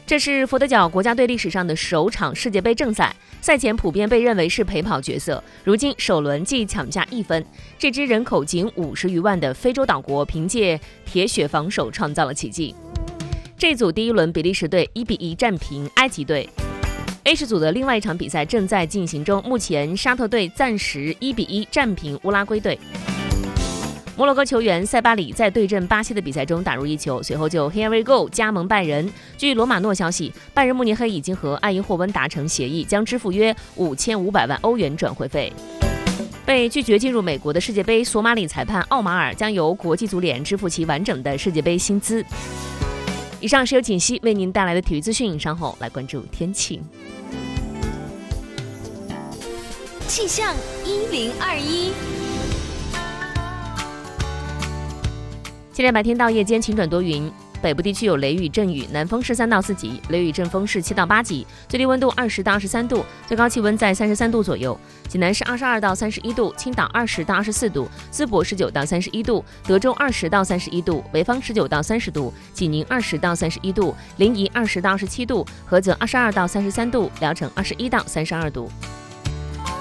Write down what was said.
这是佛得角国家队历史上的首场世界杯正赛，赛前普遍被认为是陪跑角色。如今首轮即抢下1分，这支人口仅50余万的非洲岛国凭借铁血防守创造了奇迹。这组第一轮比利时队1-1战平埃及队。H 组的另外一场比赛正在进行中，目前沙特队暂时1-1战平乌拉圭队。摩洛哥球员塞巴里在对阵巴西的比赛中打入1球，随后就 Here we go 加盟拜仁。据罗马诺消息，拜仁慕尼黑已经和埃因霍温达成协议，将支付约5500万欧元转会费。被拒绝进入美国的世界杯索马里裁判奥马尔将由国际足联支付其完整的世界杯薪资。以上是由锦溪为您带来的体育资讯，稍后来关注天气。 气象1021。 今天白天到夜间晴转多云，北部地区有雷雨阵雨，南风是3到4级，雷雨阵风是7到8级，最低温度20到23度，最高气温在33度左右。济南是22到31度，青岛20到24度，淄博19到31度，德州20到31度，潍坊19到30度，济宁20到31度，临沂20到27度，菏泽22到33度，聊城21到32度。